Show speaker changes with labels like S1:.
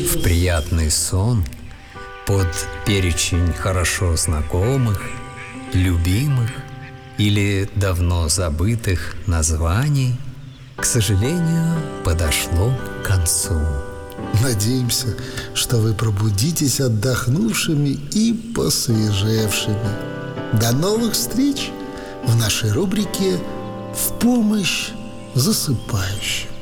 S1: в приятный сон под перечень хорошо знакомых, любимых или давно забытых названий, к сожалению, подошло к концу.
S2: Надеемся, что вы пробудитесь отдохнувшими и посвежевшими. До новых встреч в нашей рубрике «В помощь засыпающим».